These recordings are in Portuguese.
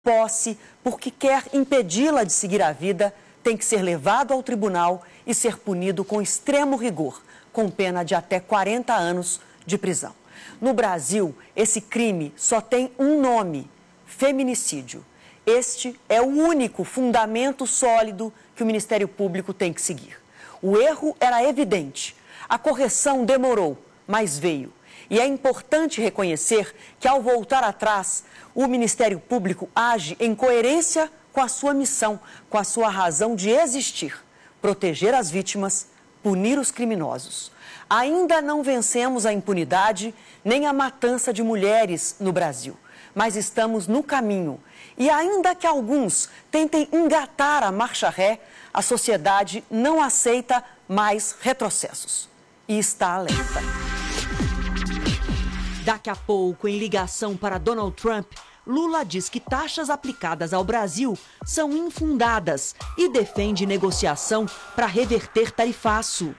posse porque quer impedi-la de seguir a vida, tem que ser levado ao tribunal e ser punido com extremo rigor, com pena de até 40 anos de prisão. No Brasil, esse crime só tem um nome: feminicídio. Este é o único fundamento sólido que o Ministério Público tem que seguir. O erro era evidente, a correção demorou, mas veio. E é importante reconhecer que, ao voltar atrás, o Ministério Público age em coerência com a sua missão, com a sua razão de existir: proteger as vítimas, punir os criminosos. Ainda não vencemos a impunidade nem a matança de mulheres no Brasil, mas estamos no caminho. E ainda que alguns tentem engatar a marcha ré, a sociedade não aceita mais retrocessos e está alerta. Daqui a pouco, em ligação para Donald Trump, Lula diz que taxas aplicadas ao Brasil são infundadas e defende negociação para reverter tarifaço.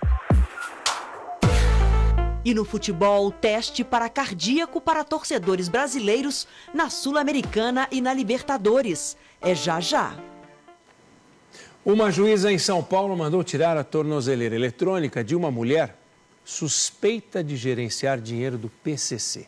E no futebol, teste para cardíaco para torcedores brasileiros na Sul-Americana e na Libertadores. É já já. Uma juíza em São Paulo mandou tirar a tornozeleira eletrônica de uma mulher suspeita de gerenciar dinheiro do PCC.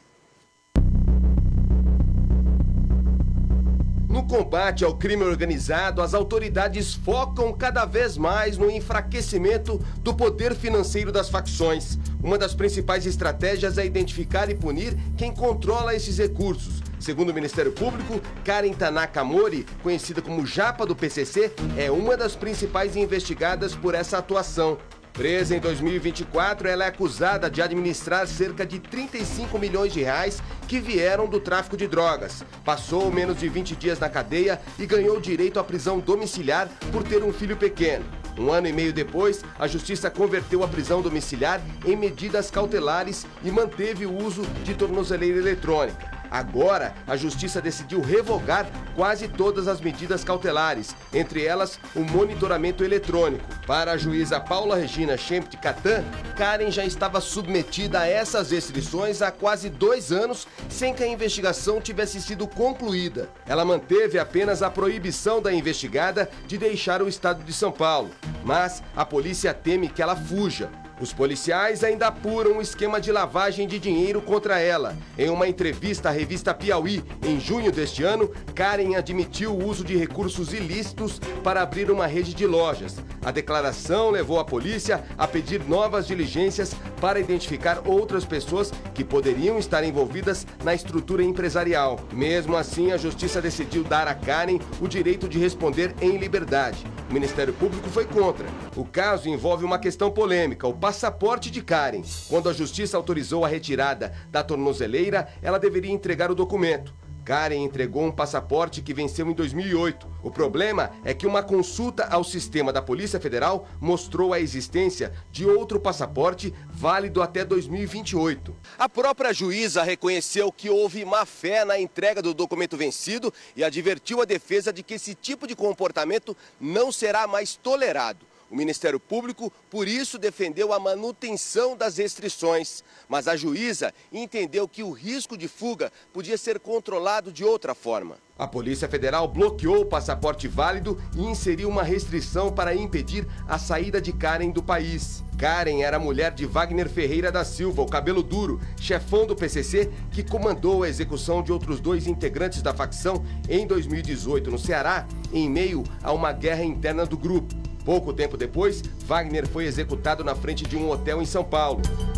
No combate ao crime organizado, as autoridades focam cada vez mais no enfraquecimento do poder financeiro das facções. Uma das principais estratégias é identificar e punir quem controla esses recursos. Segundo o Ministério Público, Karen Tanaka Mori, conhecida como Japa do PCC, é uma das principais investigadas por essa atuação. Presa em 2024, ela é acusada de administrar cerca de 35 milhões de reais que vieram do tráfico de drogas. Passou menos de 20 dias na cadeia e ganhou direito à prisão domiciliar por ter um filho pequeno. Um ano e meio depois, a Justiça converteu a prisão domiciliar em medidas cautelares e manteve o uso de tornozeleira eletrônica. Agora, a Justiça decidiu revogar quase todas as medidas cautelares, entre elas o monitoramento eletrônico. Para a juíza Paula Regina Schempt Catan, Karen já estava submetida a essas restrições há quase 2 anos, sem que a investigação tivesse sido concluída. Ela manteve apenas a proibição da investigada de deixar o estado de São Paulo, mas a polícia teme que ela fuja. Os policiais ainda apuram um esquema de lavagem de dinheiro contra ela. Em uma entrevista à revista Piauí, em junho deste ano, Karen admitiu o uso de recursos ilícitos para abrir uma rede de lojas. A declaração levou a polícia a pedir novas diligências para identificar outras pessoas que poderiam estar envolvidas na estrutura empresarial. Mesmo assim, a Justiça decidiu dar a Karen o direito de responder em liberdade. O Ministério Público foi contra. O caso envolve uma questão polêmica: o passaporte de Karen. Quando a Justiça autorizou a retirada da tornozeleira, ela deveria entregar o documento. Karen entregou um passaporte que venceu em 2008. O problema é que uma consulta ao sistema da Polícia Federal mostrou a existência de outro passaporte válido até 2028. A própria juíza reconheceu que houve má-fé na entrega do documento vencido e advertiu a defesa de que esse tipo de comportamento não será mais tolerado. O Ministério Público, por isso, defendeu a manutenção das restrições, mas a juíza entendeu que o risco de fuga podia ser controlado de outra forma. A Polícia Federal bloqueou o passaporte válido e inseriu uma restrição para impedir a saída de Karen do país. Karen era mulher de Wagner Ferreira da Silva, o cabelo duro, chefão do PCC, que comandou a execução de outros 2 integrantes da facção em 2018 no Ceará, em meio a uma guerra interna do grupo. Pouco tempo depois, Wagner foi executado na frente de um hotel em São Paulo.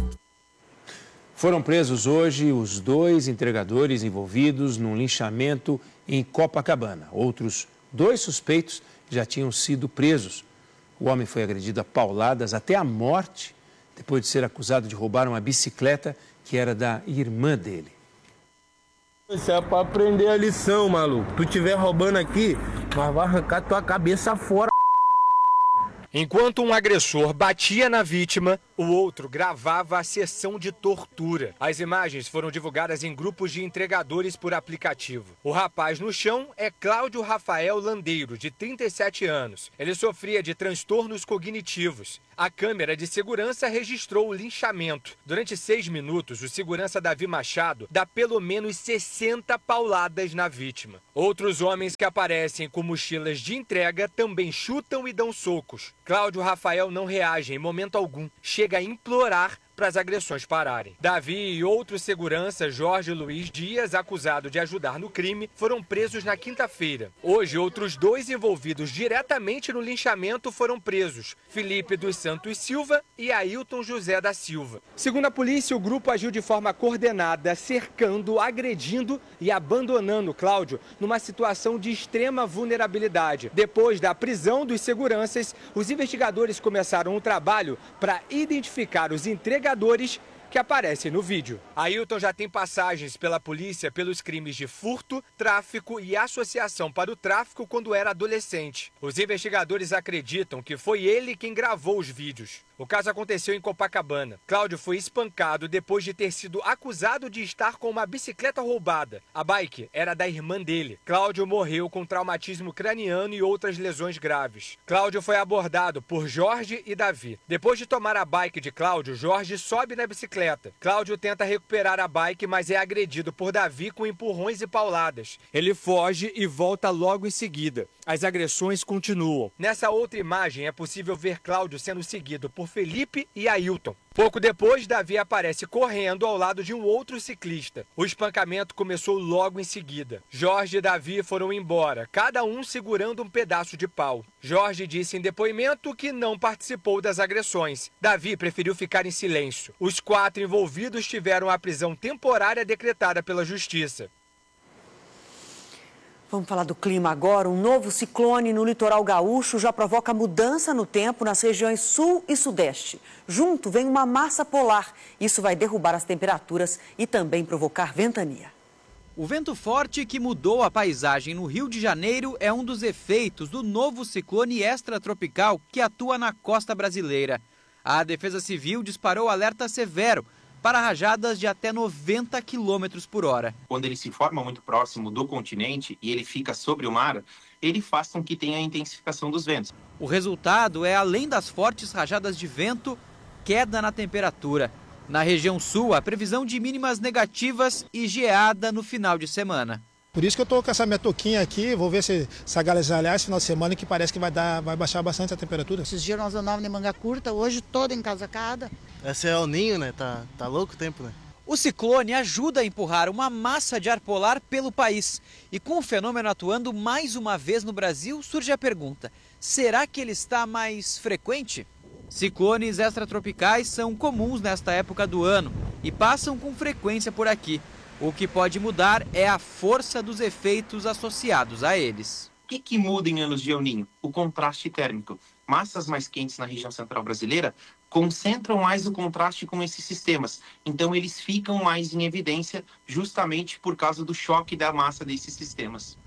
Foram presos hoje os 2 entregadores envolvidos num linchamento em Copacabana. Outros 2 suspeitos já tinham sido presos. O homem foi agredido a pauladas até a morte, depois de ser acusado de roubar uma bicicleta que era da irmã dele. Isso é pra aprender a lição, maluco. Tu estiver roubando aqui, mas vai arrancar tua cabeça fora. Enquanto um agressor batia na vítima, O outro gravava a sessão de tortura. As imagens foram divulgadas em grupos de entregadores por aplicativo. O rapaz no chão é Cláudio Rafael Landeiro, de 37 anos. Ele sofria de transtornos cognitivos. A câmera de segurança registrou o linchamento. Durante 6 minutos, o segurança Davi Machado dá pelo menos 60 pauladas na vítima. Outros homens que aparecem com mochilas de entrega também chutam e dão socos. Cláudio Rafael não reage em momento algum. Chega a implorar para as agressões pararem. Davi e outro segurança, Jorge Luiz Dias, acusado de ajudar no crime, foram presos na quinta-feira. Hoje, outros 2 envolvidos diretamente no linchamento foram presos, Felipe dos Santos Silva e Ailton José da Silva. Segundo a polícia, o grupo agiu de forma coordenada, cercando, agredindo e abandonando Cláudio numa situação de extrema vulnerabilidade. Depois da prisão dos seguranças, os investigadores começaram um trabalho para identificar os entregadores que aparecem no vídeo. Ailton já tem passagens pela polícia pelos crimes de furto, tráfico e associação para o tráfico quando era adolescente. Os investigadores acreditam que foi ele quem gravou os vídeos. O caso aconteceu em Copacabana. Cláudio foi espancado depois de ter sido acusado de estar com uma bicicleta roubada. A bike era da irmã dele. Cláudio morreu com traumatismo craniano e outras lesões graves. Cláudio foi abordado por Jorge e Davi. Depois de tomar a bike de Cláudio, Jorge sobe na bicicleta. Cláudio tenta recuperar a bike, mas é agredido por Davi com empurrões e pauladas. Ele foge e volta logo em seguida. As agressões continuam. Nessa outra imagem é possível ver Cláudio sendo seguido por Felipe e Ailton. Pouco depois, Davi aparece correndo ao lado de um outro ciclista. O espancamento começou logo em seguida. Jorge e Davi foram embora, cada um segurando um pedaço de pau. Jorge disse em depoimento que não participou das agressões. Davi preferiu ficar em silêncio. Os 4 envolvidos tiveram a prisão temporária decretada pela Justiça. Vamos falar do clima agora. Um novo ciclone no litoral gaúcho já provoca mudança no tempo nas regiões sul e sudeste. Junto vem uma massa polar. Isso vai derrubar as temperaturas e também provocar ventania. O vento forte que mudou a paisagem no Rio de Janeiro é um dos efeitos do novo ciclone extratropical que atua na costa brasileira. A Defesa Civil disparou alerta severo para rajadas de até 90 km por hora. Quando ele se forma muito próximo do continente e ele fica sobre o mar, ele faz com que tenha a intensificação dos ventos. O resultado é, além das fortes rajadas de vento, queda na temperatura. Na região sul, a previsão de mínimas negativas e geada no final de semana. Por isso que eu estou com essa minha touquinha aqui, vou ver se essa galera esse final de semana, que parece que vai baixar bastante a temperatura. Esses dias nós andávamos de manga curta, hoje toda encasacada. Esse é o ninho, né? Tá louco o tempo, né? O ciclone ajuda a empurrar uma massa de ar polar pelo país. E com o fenômeno atuando mais uma vez no Brasil, surge a pergunta: será que ele está mais frequente? Ciclones extratropicais são comuns nesta época do ano e passam com frequência por aqui. O que pode mudar é a força dos efeitos associados a eles. O que muda em anos de El Niño? O contraste térmico. Massas mais quentes na região central brasileira concentram mais o contraste com esses sistemas. Então eles ficam mais em evidência justamente por causa do choque da massa desses sistemas.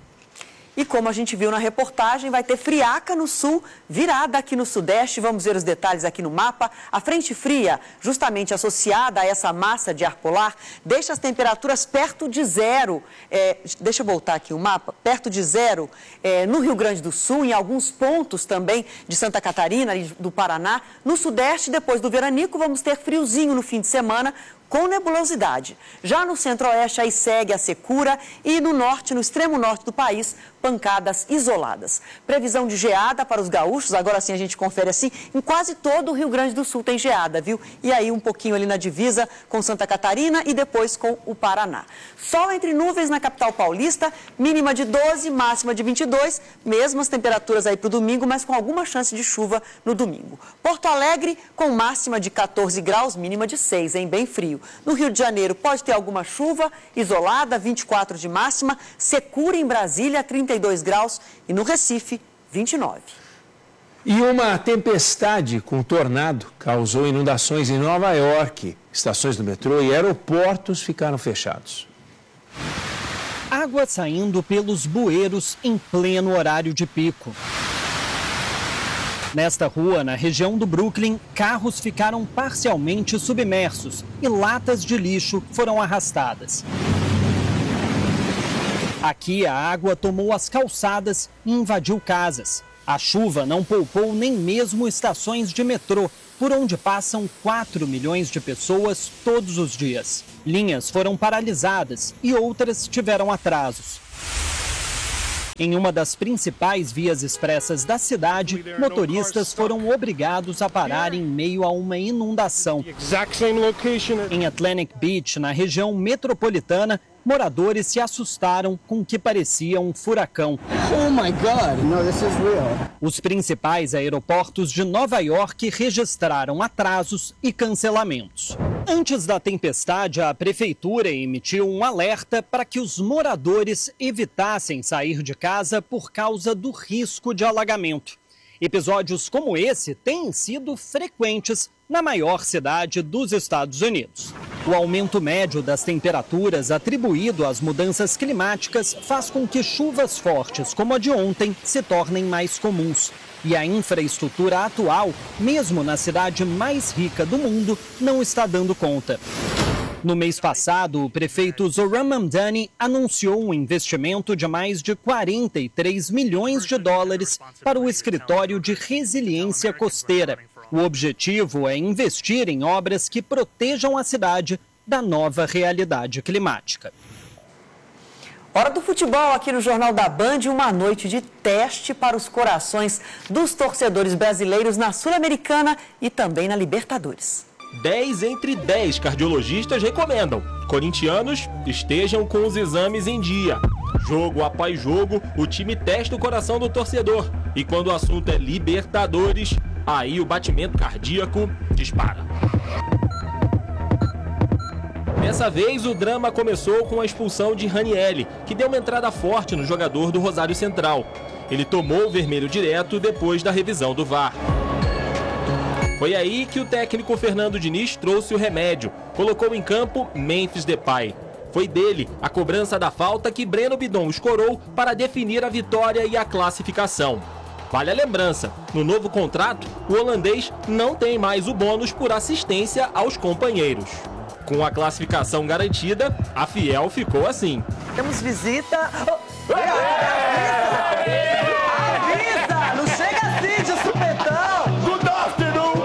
E como a gente viu na reportagem, vai ter friaca no sul, virada aqui no sudeste. Vamos ver os detalhes aqui no mapa. A frente fria, justamente associada a essa massa de ar polar, deixa as temperaturas perto de zero. Deixa eu voltar aqui o mapa. Perto de zero no Rio Grande do Sul, em alguns pontos também de Santa Catarina e do Paraná. No sudeste, depois do veranico, vamos ter friozinho no fim de semana, com nebulosidade. Já no centro-oeste, aí segue a secura e no norte, no extremo norte do país, pancadas isoladas. Previsão de geada para os gaúchos, agora sim a gente confere assim, em quase todo o Rio Grande do Sul tem geada, viu? E aí um pouquinho ali na divisa com Santa Catarina e depois com o Paraná. Sol entre nuvens na capital paulista, mínima de 12, máxima de 22, mesmas temperaturas aí para o domingo, mas com alguma chance de chuva no domingo. Porto Alegre com máxima de 14 graus, mínima de 6, hein? Bem frio. No Rio de Janeiro pode ter alguma chuva isolada, 24 de máxima, secura em Brasília, 32 graus e no Recife, 29. E uma tempestade com tornado causou inundações em Nova York. Estações do metrô e aeroportos ficaram fechados. Água saindo pelos bueiros em pleno horário de pico. Nesta rua, na região do Brooklyn, carros ficaram parcialmente submersos e latas de lixo foram arrastadas. Aqui, a água tomou as calçadas e invadiu casas. A chuva não poupou nem mesmo estações de metrô, por onde passam 4 milhões de pessoas todos os dias. Linhas foram paralisadas e outras tiveram atrasos. Em uma das principais vias expressas da cidade, motoristas foram obrigados a parar em meio a uma inundação. Em Atlantic Beach, na região metropolitana, moradores se assustaram com o que parecia um furacão. Oh my God! No, this is real. Os principais aeroportos de Nova York registraram atrasos e cancelamentos. Antes da tempestade, a prefeitura emitiu um alerta para que os moradores evitassem sair de casa por causa do risco de alagamento. Episódios como esse têm sido frequentes na maior cidade dos Estados Unidos. O aumento médio das temperaturas atribuído às mudanças climáticas faz com que chuvas fortes como a de ontem se tornem mais comuns. E a infraestrutura atual, mesmo na cidade mais rica do mundo, não está dando conta. No mês passado, o prefeito Zohran Mamdani anunciou um investimento de mais de 43 milhões de dólares para o escritório de resiliência costeira. O objetivo é investir em obras que protejam a cidade da nova realidade climática. Hora do futebol aqui no Jornal da Band, uma noite de teste para os corações dos torcedores brasileiros na Sul-Americana e também na Libertadores. 10 entre 10 cardiologistas recomendam: corintianos estejam com os exames em dia. Jogo após jogo, o time testa o coração do torcedor. E quando o assunto é Libertadores, aí o batimento cardíaco dispara. Dessa vez, o drama começou com a expulsão de Ranieri, que deu uma entrada forte no jogador do Rosário Central. Ele tomou o vermelho direto depois da revisão do VAR. Foi aí que o técnico Fernando Diniz trouxe o remédio. Colocou em campo Memphis Depay. Foi dele a cobrança da falta que Breno Bidon escorou para definir a vitória e a classificação. Vale a lembrança, no novo contrato, o holandês não tem mais o bônus por assistência aos companheiros. Com a classificação garantida, a Fiel ficou assim. Temos visita... Avisa! Não chega assim de supetão! Good afternoon!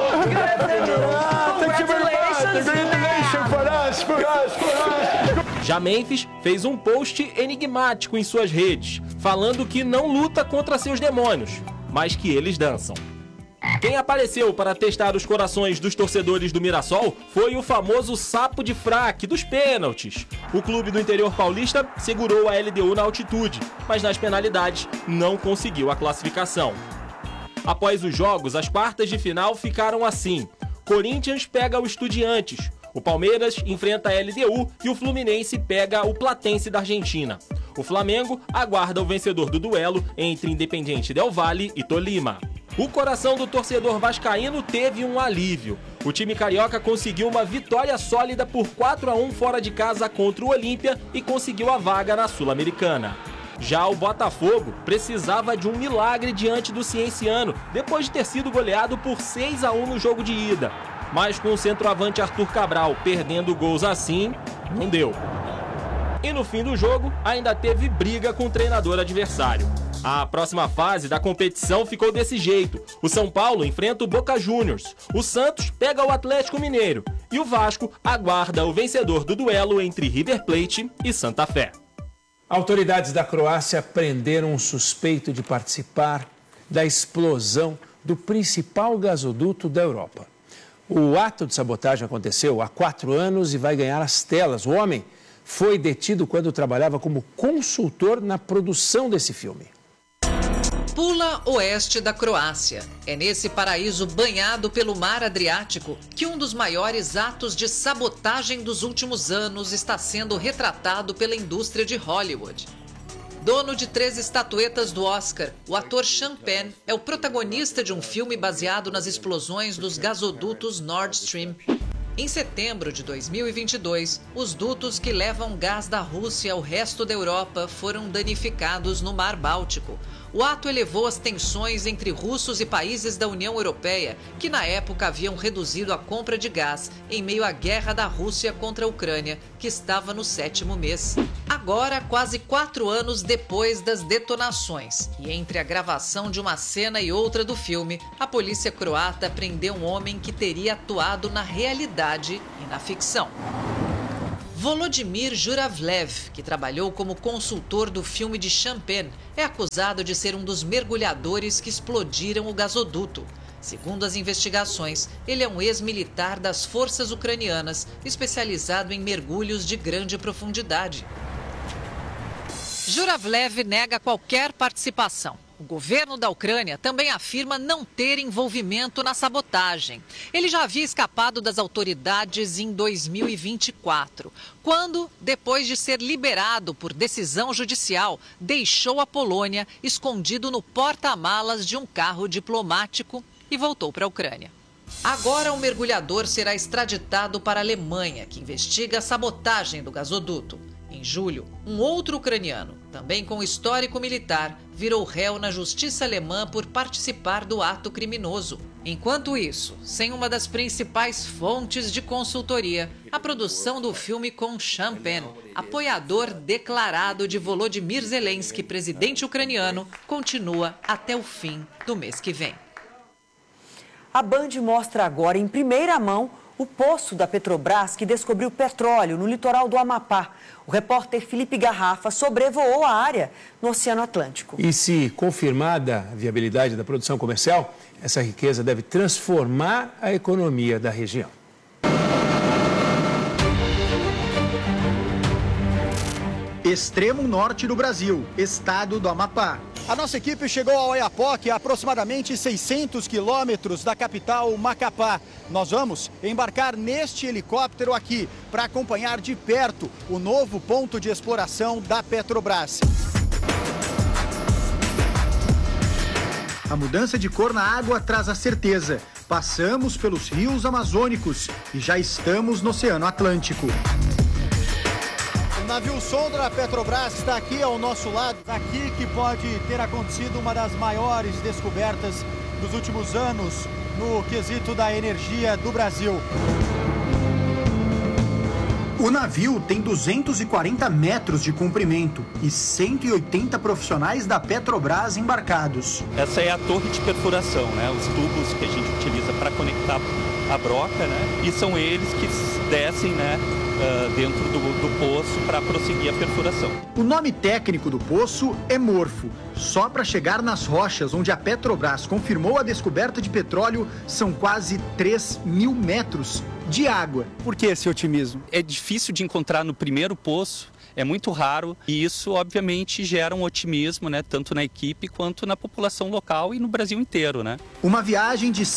Congratulations for us! Já Memphis fez um post enigmático em suas redes, falando que não luta contra seus demônios, mas que eles dançam. Quem apareceu para testar os corações dos torcedores do Mirassol foi o famoso sapo de fraque dos pênaltis. O clube do interior paulista segurou a LDU na altitude, mas nas penalidades não conseguiu a classificação. Após os jogos, as quartas de final ficaram assim: Corinthians pega o Estudiantes, o Palmeiras enfrenta a LDU e o Fluminense pega o Platense da Argentina. O Flamengo aguarda o vencedor do duelo entre Independiente Del Valle e Tolima. O coração do torcedor vascaíno teve um alívio. O time carioca conseguiu uma vitória sólida por 4-1 fora de casa contra o Olímpia e conseguiu a vaga na Sul-Americana. Já o Botafogo precisava de um milagre diante do Cienciano, depois de ter sido goleado por 6-1 no jogo de ida. Mas com o centroavante Arthur Cabral perdendo gols assim, não deu. E no fim do jogo, ainda teve briga com o treinador adversário. A próxima fase da competição ficou desse jeito. O São Paulo enfrenta o Boca Juniors, o Santos pega o Atlético Mineiro e o Vasco aguarda o vencedor do duelo entre River Plate e Santa Fé. Autoridades da Croácia prenderam um suspeito de participar da explosão do principal gasoduto da Europa. O ato de sabotagem aconteceu há 4 anos e vai ganhar as telas. O homem foi detido quando trabalhava como consultor na produção desse filme. Pula oeste da Croácia. É nesse paraíso banhado pelo mar Adriático que um dos maiores atos de sabotagem dos últimos anos está sendo retratado pela indústria de Hollywood. Dono de 3 estatuetas do Oscar, o ator Sean Penn é o protagonista de um filme baseado nas explosões dos gasodutos Nord Stream. Em setembro de 2022, os dutos que levam gás da Rússia ao resto da Europa foram danificados no Mar Báltico. O ato elevou as tensões entre russos e países da União Europeia, que na época haviam reduzido a compra de gás em meio à guerra da Rússia contra a Ucrânia, que estava no 7º mês. Agora, quase 4 anos depois das detonações, e entre a gravação de uma cena e outra do filme, a polícia croata prendeu um homem que teria atuado na realidade e na ficção. Volodymyr Juravlev, que trabalhou como consultor do filme de Champagne, é acusado de ser um dos mergulhadores que explodiram o gasoduto. Segundo as investigações, ele é um ex-militar das forças ucranianas, especializado em mergulhos de grande profundidade. Juravlev nega qualquer participação. O governo da Ucrânia também afirma não ter envolvimento na sabotagem. Ele já havia escapado das autoridades em 2024, quando, depois de ser liberado por decisão judicial, deixou a Polônia escondido no porta-malas de um carro diplomático e voltou para a Ucrânia. Agora o mergulhador será extraditado para a Alemanha, que investiga a sabotagem do gasoduto. Em julho, um outro ucraniano, também com histórico militar, virou réu na justiça alemã por participar do ato criminoso. Enquanto isso, sem uma das principais fontes de consultoria, a produção do filme com Champagne, apoiador declarado de Volodymyr Zelensky, presidente ucraniano, continua até o fim do mês que vem. A Band mostra agora, em primeira mão, o poço da Petrobras que descobriu petróleo no litoral do Amapá. O repórter Felipe Garrafa sobrevoou a área no Oceano Atlântico. E se confirmada a viabilidade da produção comercial, essa riqueza deve transformar a economia da região. Extremo norte do Brasil, estado do Amapá. A nossa equipe chegou ao Oiapoque, a aproximadamente 600 quilômetros da capital Macapá. Nós vamos embarcar neste helicóptero aqui para acompanhar de perto o novo ponto de exploração da Petrobras. A mudança de cor na água traz a certeza. Passamos pelos rios amazônicos e já estamos no Oceano Atlântico. O navio sonda da Petrobras está aqui ao nosso lado. Aqui que pode ter acontecido uma das maiores descobertas dos últimos anos no quesito da energia do Brasil. O navio tem 240 metros de comprimento e 180 profissionais da Petrobras embarcados. Essa é a torre de perfuração, né? Os tubos que a gente utiliza para conectar a broca, né? E são eles que descem, né? Dentro do poço para prosseguir a perfuração. O nome técnico do poço é Morfo. Só para chegar nas rochas onde a Petrobras confirmou a descoberta de petróleo, são quase 3.000 metros de água. Por que esse otimismo? É difícil de encontrar no primeiro poço, é muito raro e isso obviamente gera um otimismo, né, tanto na equipe quanto na população local e no Brasil inteiro, né? Uma viagem de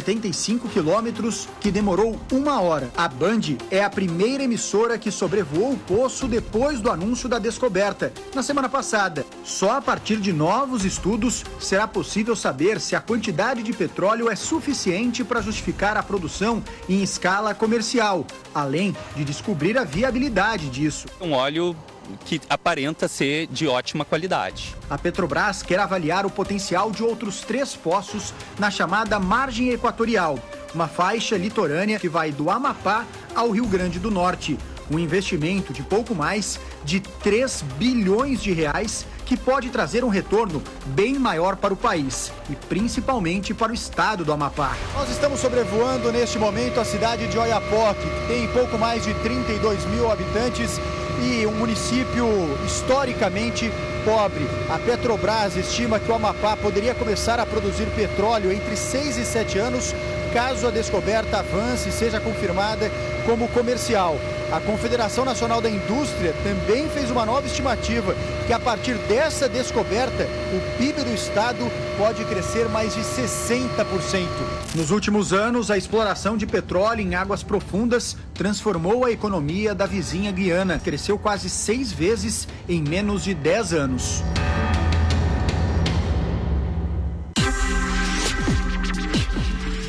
175 quilômetros que demorou 1 hora. A Band é a primeira emissora que sobrevoou o poço depois do anúncio da descoberta, na semana passada. Só a partir de novos estudos será possível saber se a quantidade de petróleo é suficiente para justificar a produção em escala comercial, além de descobrir a viabilidade disso. Um óleo que aparenta ser de ótima qualidade. A Petrobras quer avaliar o potencial de outros 3 poços na chamada margem equatorial, uma faixa litorânea que vai do Amapá ao Rio Grande do Norte. Um investimento de pouco mais de 3 bilhões de reais que pode trazer um retorno bem maior para o país e principalmente para o estado do Amapá. Nós estamos sobrevoando neste momento a cidade de Oiapoque, que tem pouco mais de 32 mil habitantes e um município historicamente pobre. A Petrobras estima que o Amapá poderia começar a produzir petróleo entre 6 e 7 anos, caso a descoberta avance e seja confirmada como comercial. A Confederação Nacional da Indústria também fez uma nova estimativa que a partir dessa descoberta, o PIB do estado pode crescer mais de 60%. Nos últimos anos, a exploração de petróleo em águas profundas transformou a economia da vizinha Guiana. Cresceu quase 6 vezes em menos de 10 anos.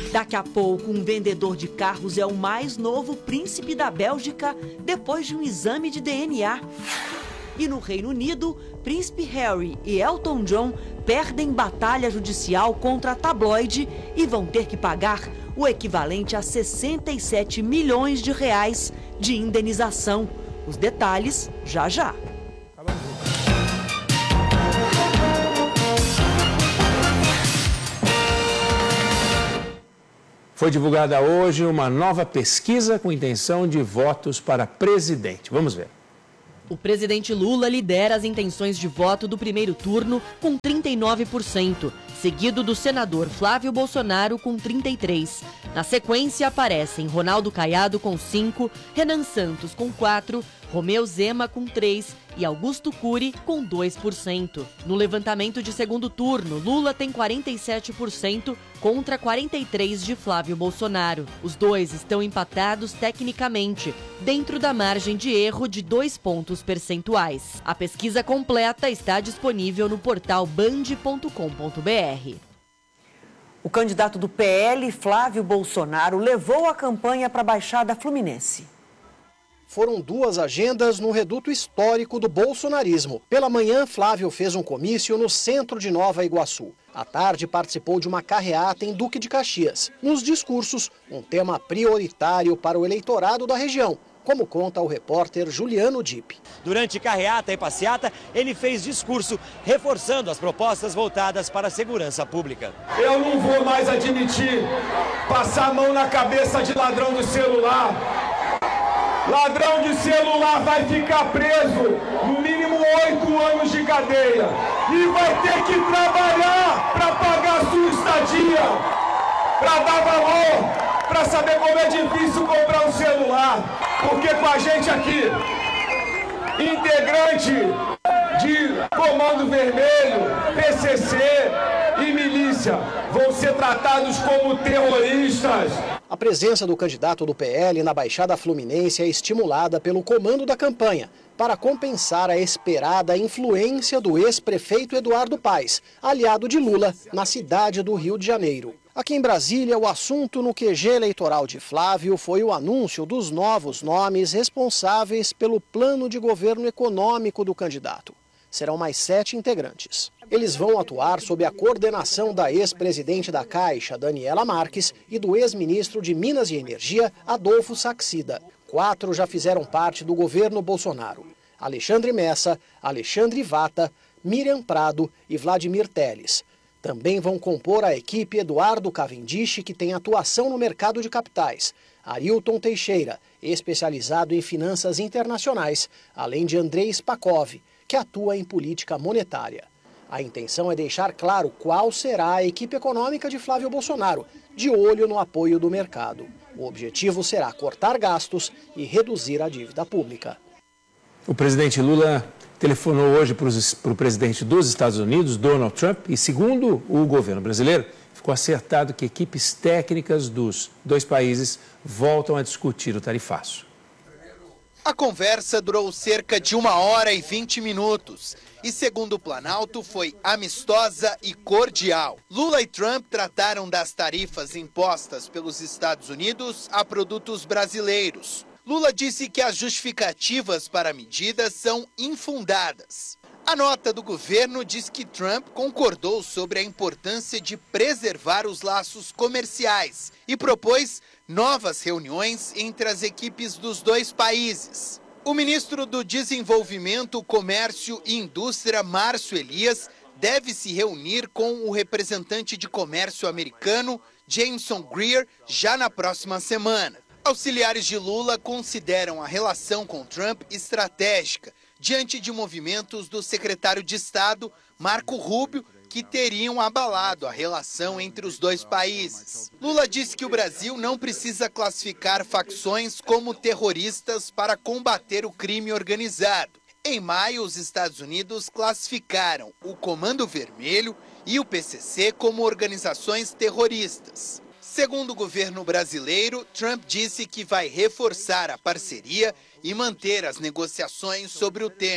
Daqui a pouco, um vendedor de carros é o mais novo príncipe da Bélgica depois de um exame de DNA. E no Reino Unido, Príncipe Harry e Elton John perdem batalha judicial contra a tabloide e vão ter que pagar o equivalente a 67 milhões de reais de indenização. Os detalhes já já. Foi divulgada hoje uma nova pesquisa com intenção de votos para presidente. Vamos ver. O presidente Lula lidera as intenções de voto do primeiro turno com 39%, seguido do senador Flávio Bolsonaro com 33%. Na sequência aparecem Ronaldo Caiado com 5%, Renan Santos com 4%, Romeu Zema com 3% e Augusto Cury com 2%. No levantamento de segundo turno, Lula tem 47% contra 43% de Flávio Bolsonaro. Os dois estão empatados tecnicamente, dentro da margem de erro de 2 pontos percentuais. A pesquisa completa está disponível no portal band.com.br. O candidato do PL, Flávio Bolsonaro, levou a campanha para a Baixada Fluminense. Foram 2 agendas no reduto histórico do bolsonarismo. Pela manhã, Flávio fez um comício no centro de Nova Iguaçu. À tarde, participou de uma carreata em Duque de Caxias. Nos discursos, um tema prioritário para o eleitorado da região, como conta o repórter Juliano Dipp. Durante carreata e passeata, ele fez discurso reforçando as propostas voltadas para a segurança pública. Eu não vou mais admitir passar a mão na cabeça de ladrão de celular. Ladrão de celular vai ficar preso, no mínimo 8 anos de cadeia. E vai ter que trabalhar para pagar a sua estadia, para dar valor, para saber como é difícil comprar um celular. Porque com a gente aqui, integrante de Comando Vermelho, PCC e milícia, vão ser tratados como terroristas. A presença do candidato do PL na Baixada Fluminense é estimulada pelo comando da campanha, para compensar a esperada influência do ex-prefeito Eduardo Paes, aliado de Lula, na cidade do Rio de Janeiro. Aqui em Brasília, o assunto no QG eleitoral de Flávio foi o anúncio dos novos nomes responsáveis pelo plano de governo econômico do candidato. Serão mais 7 integrantes. Eles vão atuar sob a coordenação da ex-presidente da Caixa, Daniela Marques, e do ex-ministro de Minas e Energia, Adolfo Saxida. 4 já fizeram parte do governo Bolsonaro: Alexandre Messa, Alexandre Vata, Miriam Prado e Vladimir Teles. Também vão compor a equipe Eduardo Cavendish, que tem atuação no mercado de capitais, Arilton Teixeira, especializado em finanças internacionais, além de Andrei Spakov, que atua em política monetária. A intenção é deixar claro qual será a equipe econômica de Flávio Bolsonaro, de olho no apoio do mercado. O objetivo será cortar gastos e reduzir a dívida pública. O presidente Lula telefonou hoje para o presidente dos Estados Unidos, Donald Trump, e segundo o governo brasileiro, ficou acertado que equipes técnicas dos 2 países voltam a discutir o tarifaço. A conversa durou cerca de 1 hora e 20 minutos e, segundo o Planalto, foi amistosa e cordial. Lula e Trump trataram das tarifas impostas pelos Estados Unidos a produtos brasileiros. Lula disse que as justificativas para a medida são infundadas. A nota do governo diz que Trump concordou sobre a importância de preservar os laços comerciais e propôs novas reuniões entre as equipes dos 2 países. O ministro do Desenvolvimento, Comércio e Indústria, Márcio Elias, deve se reunir com o representante de comércio americano, Jameson Greer, já na próxima semana. Auxiliares de Lula consideram a relação com Trump estratégica, diante de movimentos do secretário de Estado, Marco Rubio, que teriam abalado a relação entre os 2 países. Lula disse que o Brasil não precisa classificar facções como terroristas para combater o crime organizado. Em maio, os Estados Unidos classificaram o Comando Vermelho e o PCC como organizações terroristas. Segundo o governo brasileiro, Trump disse que vai reforçar a parceria e manter as negociações sobre o tema.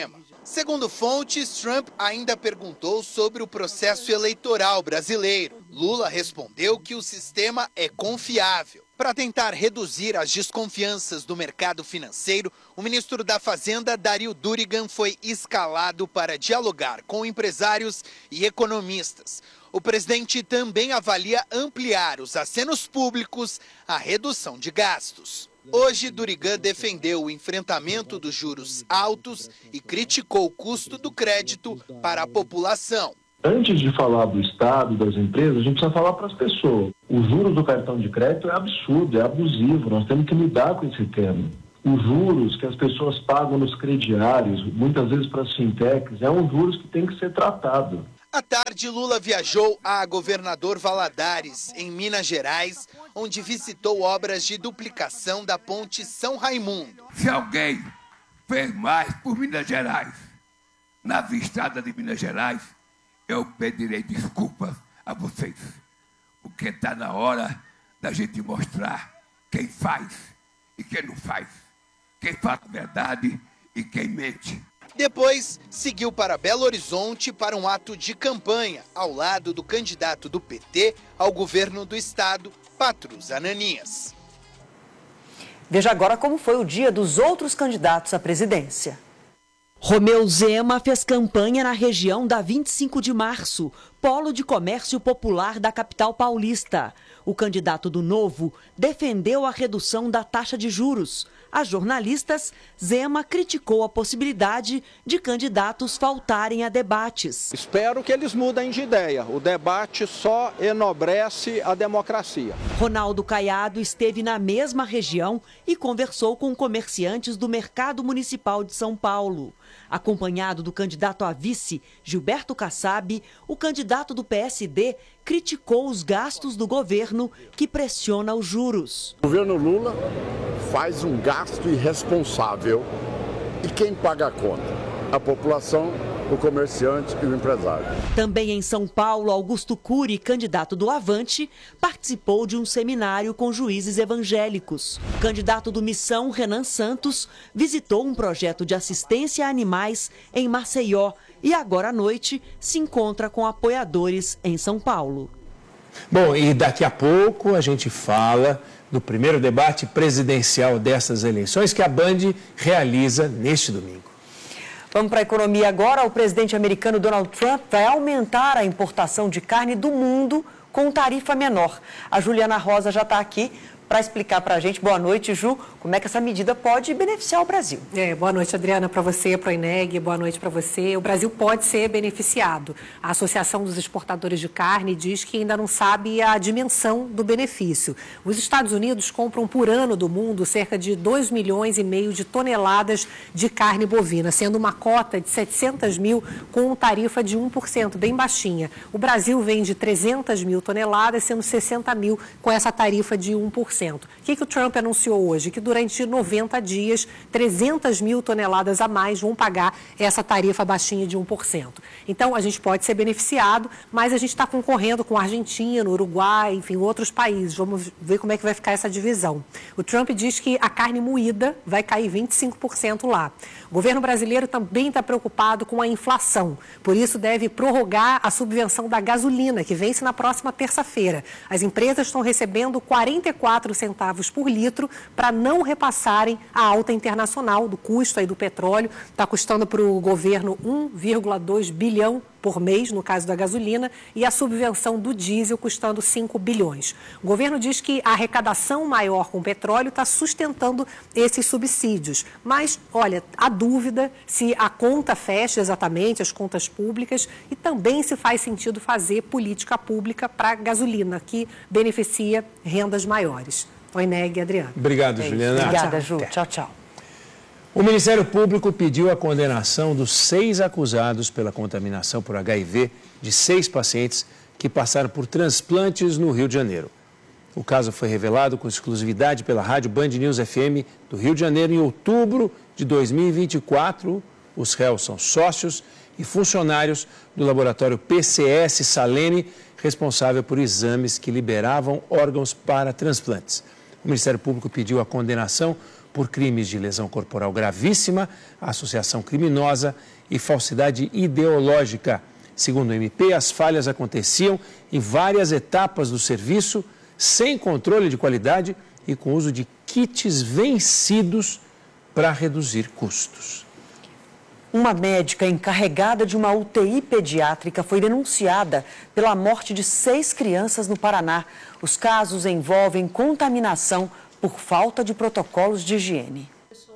Segundo fontes, Trump ainda perguntou sobre o processo eleitoral brasileiro. Lula respondeu que o sistema é confiável. Para tentar reduzir as desconfianças do mercado financeiro, o ministro da Fazenda, Dario Durigan, foi escalado para dialogar com empresários e economistas. O presidente também avalia ampliar os acenos públicos à redução de gastos. Hoje, Durigan defendeu o enfrentamento dos juros altos e criticou o custo do crédito para a população. Antes de falar do Estado, das empresas, a gente precisa falar para as pessoas. O juros do cartão de crédito é absurdo, é abusivo, nós temos que lidar com esse tema. Os juros que as pessoas pagam nos crediários, muitas vezes para as fintechs, é um juros que tem que ser tratado. À tarde, Lula viajou a Governador Valadares, em Minas Gerais, onde visitou obras de duplicação da ponte São Raimundo. Se alguém fez mais por Minas Gerais, nas estradas de Minas Gerais, eu pedirei desculpas a vocês, porque está na hora da gente mostrar quem faz e quem não faz, quem fala a verdade e quem mente. Depois, seguiu para Belo Horizonte para um ato de campanha, ao lado do candidato do PT ao governo do estado, Patrus Ananias. Veja agora como foi o dia dos outros candidatos à presidência. Romeu Zema fez campanha na região da 25 de março, polo de comércio popular da capital paulista. O candidato do Novo defendeu a redução da taxa de juros. A jornalistas, Zema criticou a possibilidade de candidatos faltarem a debates. Espero que eles mudem de ideia. O debate só enobrece a democracia. Ronaldo Caiado esteve na mesma região e conversou com comerciantes do Mercado Municipal de São Paulo. Acompanhado do candidato a vice, Gilberto Kassab, o candidato do PSD criticou os gastos do governo que pressiona os juros. O governo Lula faz um gasto irresponsável e quem paga a conta? A população, o comerciante e o empresário. Também em São Paulo, Augusto Cury, candidato do Avante, participou de um seminário com juízes evangélicos. O candidato do Missão, Renan Santos, visitou um projeto de assistência a animais em Maceió e agora à noite se encontra com apoiadores em São Paulo. Bom, e daqui a pouco a gente fala do primeiro debate presidencial dessas eleições que a Band realiza neste domingo. Vamos para a economia agora. O presidente americano Donald Trump vai aumentar a importação de carne do mundo com tarifa menor. A Juliana Rosa já está aqui para explicar para a gente. Boa noite, Ju. Como é que essa medida pode beneficiar o Brasil? Boa noite, Adriana, para você, para o INEG. Boa noite para você. O Brasil pode ser beneficiado. A Associação dos Exportadores de Carne diz que ainda não sabe a dimensão do benefício. Os Estados Unidos compram por ano do mundo cerca de 2,5 milhões de toneladas de carne bovina, sendo uma cota de 700 mil com tarifa de 1%, bem baixinha. O Brasil vende 300 mil toneladas, sendo 60 mil com essa tarifa de 1%. O que o Trump anunciou hoje? Que durante 90 dias, 300 mil toneladas a mais vão pagar essa tarifa baixinha de 1%. Então, a gente pode ser beneficiado, mas a gente está concorrendo com a Argentina, Uruguai, enfim, outros países. Vamos ver como é que vai ficar essa divisão. O Trump diz que a carne moída vai cair 25% lá. O governo brasileiro também está preocupado com a inflação. Por isso, deve prorrogar a subvenção da gasolina, que vence na próxima terça-feira. As empresas estão recebendo 44 centavos por litro para não repassarem a alta internacional do custo aí do petróleo. Está custando para o governo 1,2 bilhão por mês, no caso da gasolina, e a subvenção do diesel custando 5 bilhões. O governo diz que a arrecadação maior com o petróleo está sustentando esses subsídios. Mas, olha, há dúvida se a conta fecha exatamente, as contas públicas, e também se faz sentido fazer política pública para a gasolina, que beneficia rendas maiores. Oi, Neg, Adriana. Obrigado, Juliana. Obrigada, Ju. Tchau, tchau. O Ministério Público pediu a condenação dos 6 acusados pela contaminação por HIV de 6 pacientes que passaram por transplantes no Rio de Janeiro. O caso foi revelado com exclusividade pela rádio Band News FM do Rio de Janeiro em outubro de 2024. Os réus são sócios e funcionários do laboratório PCS Salene, responsável por exames que liberavam órgãos para transplantes. O Ministério Público pediu a condenação por crimes de lesão corporal gravíssima, associação criminosa e falsidade ideológica. Segundo o MP, as falhas aconteciam em várias etapas do serviço, sem controle de qualidade e com uso de kits vencidos para reduzir custos. Uma médica encarregada de uma UTI pediátrica foi denunciada pela morte de 6 crianças no Paraná. Os casos envolvem contaminação por falta de protocolos de higiene.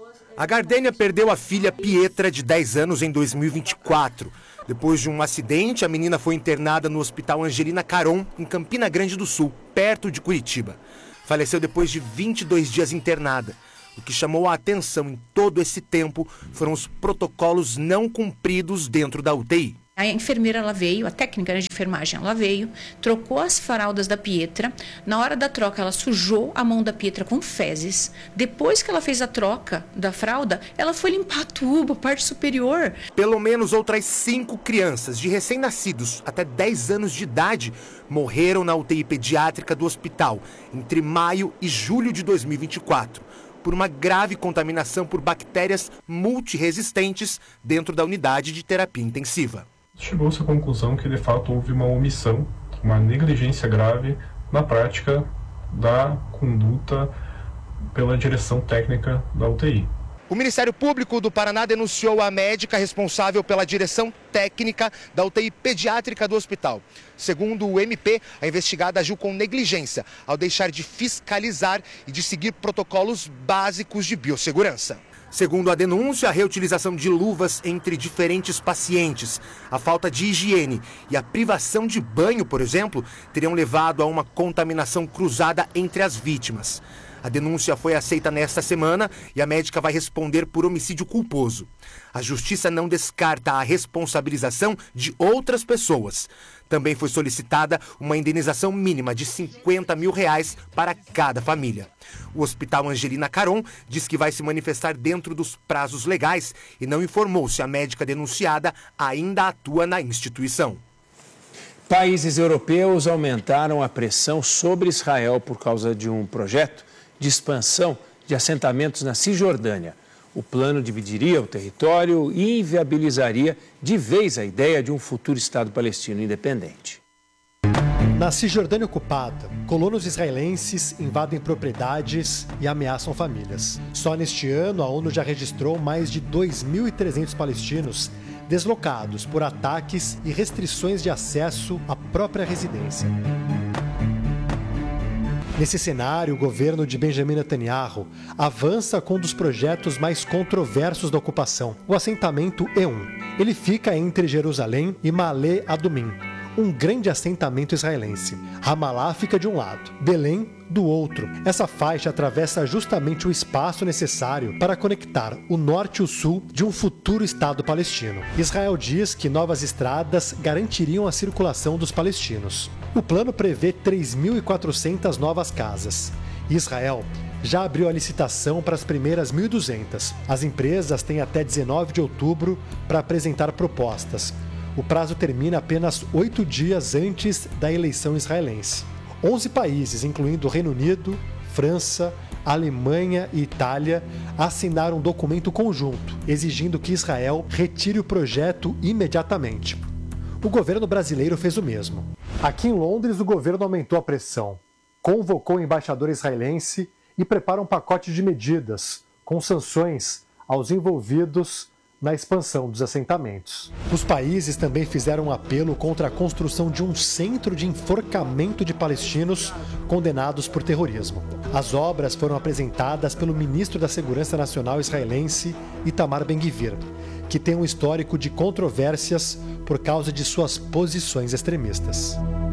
A Gardênia perdeu a filha Pietra, de 10 anos, em 2024. Depois de um acidente, a menina foi internada no Hospital Angelina Caron, em Campina Grande do Sul, perto de Curitiba. Faleceu depois de 22 dias internada. O que chamou a atenção em todo esse tempo foram os protocolos não cumpridos dentro da UTI. A enfermeira, ela veio, a técnica de enfermagem, ela veio, trocou as fraldas da Pietra. Na hora da troca, ela sujou a mão da Pietra com fezes. Depois que ela fez a troca da fralda, ela foi limpar a tubo, a parte superior. Pelo menos outras 5 crianças de recém-nascidos até 10 anos de idade morreram na UTI pediátrica do hospital entre maio e julho de 2024. Por uma grave contaminação por bactérias multiresistentes dentro da unidade de terapia intensiva. Chegou-se à conclusão que, de fato, houve uma omissão, uma negligência grave na prática da conduta pela direção técnica da UTI. O Ministério Público do Paraná denunciou a médica responsável pela direção técnica da UTI pediátrica do hospital. Segundo o MP, a investigada agiu com negligência ao deixar de fiscalizar e de seguir protocolos básicos de biossegurança. Segundo a denúncia, a reutilização de luvas entre diferentes pacientes, a falta de higiene e a privação de banho, por exemplo, teriam levado a uma contaminação cruzada entre as vítimas. A denúncia foi aceita nesta semana e a médica vai responder por homicídio culposo. A Justiça não descarta a responsabilização de outras pessoas. Também foi solicitada uma indenização mínima de R$50 mil para cada família. O Hospital Angelina Caron diz que vai se manifestar dentro dos prazos legais e não informou se a médica denunciada ainda atua na instituição. Países europeus aumentaram a pressão sobre Israel por causa de um projeto de expansão de assentamentos na Cisjordânia. O plano dividiria o território e inviabilizaria de vez a ideia de um futuro Estado palestino independente. Na Cisjordânia ocupada, colonos israelenses invadem propriedades e ameaçam famílias. Só neste ano, a ONU já registrou mais de 2.300 palestinos deslocados por ataques e restrições de acesso à própria residência. Nesse cenário, o governo de Benjamin Netanyahu avança com um dos projetos mais controversos da ocupação, o assentamento E1. Ele fica entre Jerusalém e Ma'ale Adumim, um grande assentamento israelense. Ramallah fica de um lado, Belém do outro. Essa faixa atravessa justamente o espaço necessário para conectar o norte e o sul de um futuro Estado palestino. Israel diz que novas estradas garantiriam a circulação dos palestinos. O plano prevê 3.400 novas casas. Israel já abriu a licitação para as primeiras 1.200. As empresas têm até 19 de outubro para apresentar propostas. O prazo termina apenas 8 dias antes da eleição israelense. 11 países, incluindo o Reino Unido, França, Alemanha e Itália, assinaram um documento conjunto, exigindo que Israel retire o projeto imediatamente. O governo brasileiro fez o mesmo. Aqui em Londres, o governo aumentou a pressão, convocou o embaixador israelense e prepara um pacote de medidas, com sanções aos envolvidos na expansão dos assentamentos. Os países também fizeram um apelo contra a construção de um centro de enforcamento de palestinos condenados por terrorismo. As obras foram apresentadas pelo ministro da Segurança Nacional israelense, Itamar Ben-Gvir, que tem um histórico de controvérsias por causa de suas posições extremistas.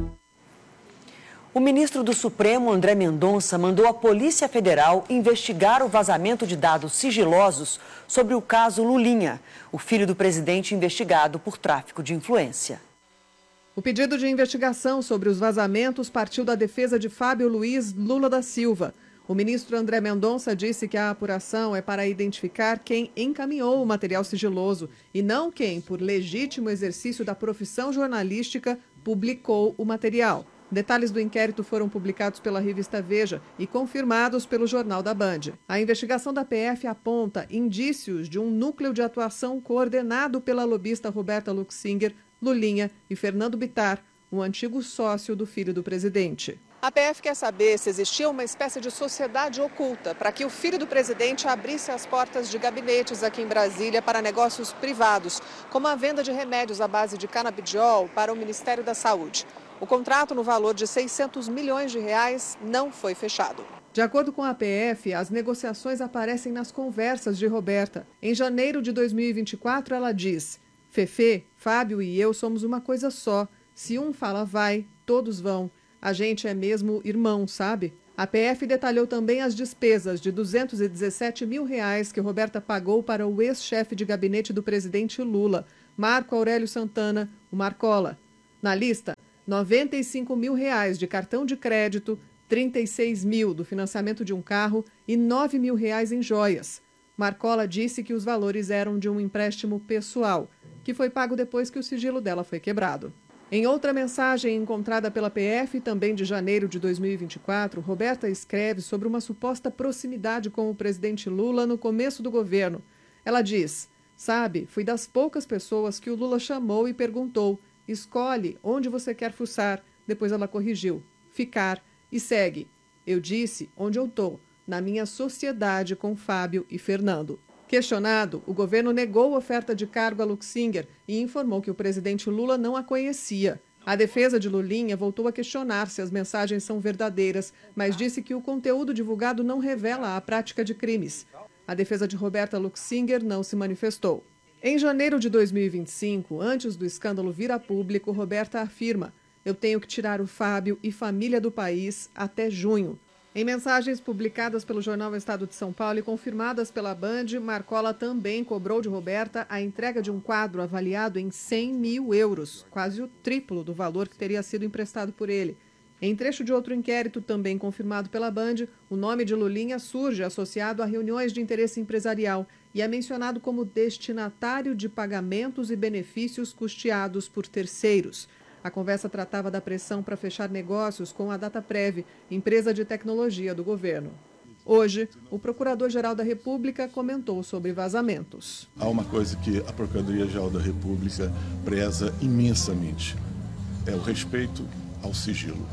O ministro do Supremo, André Mendonça, mandou a Polícia Federal investigar o vazamento de dados sigilosos sobre o caso Lulinha, o filho do presidente investigado por tráfico de influência. O pedido de investigação sobre os vazamentos partiu da defesa de Fábio Luiz Lula da Silva. O ministro André Mendonça disse que a apuração é para identificar quem encaminhou o material sigiloso e não quem, por legítimo exercício da profissão jornalística, publicou o material. Detalhes do inquérito foram publicados pela revista Veja e confirmados pelo Jornal da Band. A investigação da PF aponta indícios de um núcleo de atuação coordenado pela lobista Roberta Luxinger, Lulinha e Fernando Bittar, um antigo sócio do filho do presidente. A PF quer saber se existia uma espécie de sociedade oculta para que o filho do presidente abrisse as portas de gabinetes aqui em Brasília para negócios privados, como a venda de remédios à base de canabidiol para o Ministério da Saúde. O contrato, no valor de R$600 milhões, não foi fechado. De acordo com a PF, as negociações aparecem nas conversas de Roberta. Em janeiro de 2024, ela diz: Fefe, Fábio e eu somos uma coisa só. Se um fala vai, todos vão. A gente é mesmo irmão, sabe? A PF detalhou também as despesas de R$217 mil que Roberta pagou para o ex-chefe de gabinete do presidente Lula, Marco Aurélio Santana, o Marcola. Na lista, R$95 mil de cartão de crédito, 36 mil do financiamento de um carro e R$9 mil em joias. Marcola disse que os valores eram de um empréstimo pessoal, que foi pago depois que o sigilo dela foi quebrado. Em outra mensagem encontrada pela PF, também de janeiro de 2024, Roberta escreve sobre uma suposta proximidade com o presidente Lula no começo do governo. Ela diz: sabe, fui das poucas pessoas que o Lula chamou e perguntou: escolhe onde você quer fuçar. Depois ela corrigiu: ficar. E segue: eu disse onde eu tô, na minha sociedade com Fábio e Fernando. Questionado, o governo negou oferta de cargo a Luxinger e informou que o presidente Lula não a conhecia. A defesa de Lulinha voltou a questionar se as mensagens são verdadeiras, mas disse que o conteúdo divulgado não revela a prática de crimes. A defesa de Roberta Luxinger não se manifestou. Em janeiro de 2025, antes do escândalo vir a público, Roberta afirma: eu tenho que tirar o Fábio e família do país até junho. Em mensagens publicadas pelo jornal Estado de São Paulo e confirmadas pela Band, Marcola também cobrou de Roberta a entrega de um quadro avaliado em €100 mil, quase o triplo do valor que teria sido emprestado por ele. Em trecho de outro inquérito, também confirmado pela Band, o nome de Lulinha surge associado a reuniões de interesse empresarial e é mencionado como destinatário de pagamentos e benefícios custeados por terceiros. A conversa tratava da pressão para fechar negócios com a Dataprev, empresa de tecnologia do governo. Hoje, o Procurador-Geral da República comentou sobre vazamentos. Há uma coisa que a Procuradoria-Geral da República preza imensamente. É o respeito ao sigilo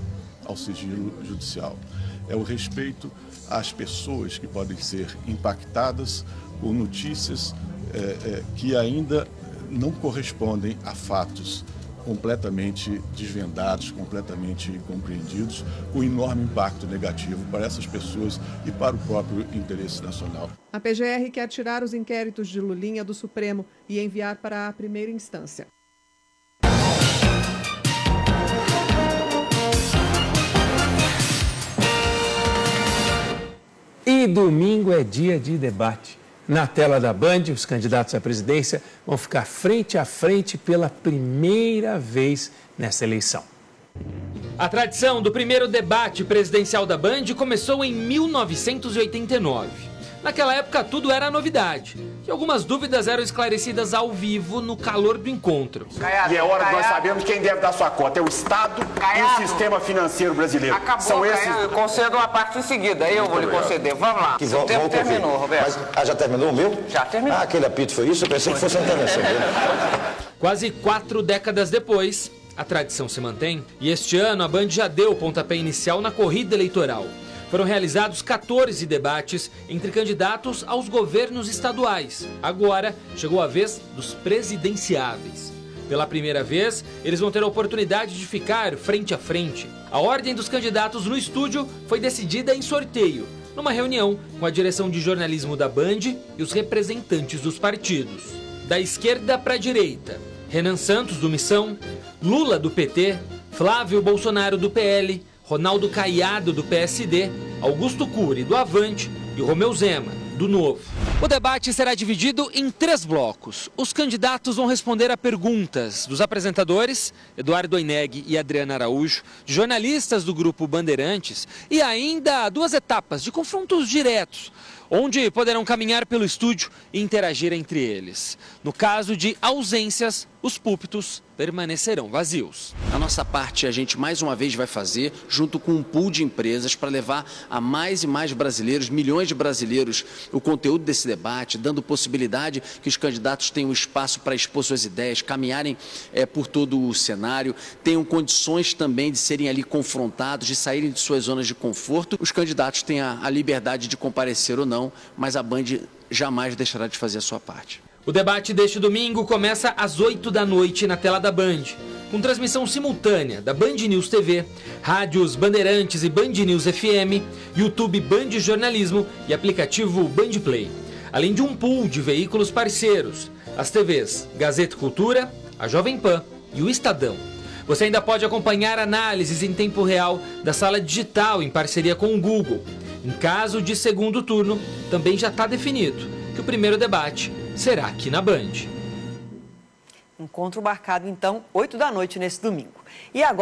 judicial. É o respeito às pessoas que podem ser impactadas por notícias que ainda não correspondem a fatos completamente desvendados, completamente compreendidos, com enorme impacto negativo para essas pessoas e para o próprio interesse nacional. A PGR quer tirar os inquéritos de Lulinha do Supremo e enviar para a primeira instância. E domingo é dia de debate. Na tela da Band, os candidatos à presidência vão ficar frente a frente pela primeira vez nessa eleição. A tradição do primeiro debate presidencial da Band começou em 1989. Naquela época tudo era novidade e algumas dúvidas eram esclarecidas ao vivo no calor do encontro. E é hora que nós sabemos quem deve dar sua cota, é o Estado e o sistema financeiro brasileiro. Acabou, são esses... eu concedo uma parte em seguida, eu vou lhe conceder. Vamos lá. O tempo terminou, Roberto. Mas, já terminou o meu? Já terminou. Aquele apito foi isso? Eu pensei que fosse a intervenção dele. Quase 4 décadas depois, a tradição se mantém e este ano a Band já deu o pontapé inicial na corrida eleitoral. Foram realizados 14 debates entre candidatos aos governos estaduais. Agora chegou a vez dos presidenciáveis. Pela primeira vez, eles vão ter a oportunidade de ficar frente a frente. A ordem dos candidatos no estúdio foi decidida em sorteio, numa reunião com a direção de jornalismo da Band e os representantes dos partidos. Da esquerda para a direita, Renan Santos, do Missão, Lula, do PT, Flávio Bolsonaro, do PL, Ronaldo Caiado, do PSD, Augusto Cury, do Avante e Romeu Zema, do Novo. O debate será dividido em 3 blocos. Os candidatos vão responder a perguntas dos apresentadores, Eduardo Oineg e Adriana Araújo, de jornalistas do Grupo Bandeirantes e ainda 2 etapas de confrontos diretos, onde poderão caminhar pelo estúdio e interagir entre eles. No caso de ausências, os púlpitos permanecerão vazios. A nossa parte a gente mais uma vez vai fazer junto com um pool de empresas para levar a mais e mais brasileiros, milhões de brasileiros, o conteúdo desse debate, dando possibilidade que os candidatos tenham espaço para expor suas ideias, caminharem por todo o cenário, tenham condições também de serem ali confrontados, de saírem de suas zonas de conforto. Os candidatos têm a liberdade de comparecer ou não, mas a Band jamais deixará de fazer a sua parte. O debate deste domingo começa às 8 da noite na tela da Band, com transmissão simultânea da Band News TV, rádios Bandeirantes e Band News FM, YouTube Band Jornalismo e aplicativo Band Play, além de um pool de veículos parceiros, as TVs Gazeta Cultura, a Jovem Pan e o Estadão. Você ainda pode acompanhar análises em tempo real da sala digital em parceria com o Google. Em caso de segundo turno, também já está definido que o primeiro debate será aqui na Band. Encontro marcado, então, 8 da noite nesse domingo. E agora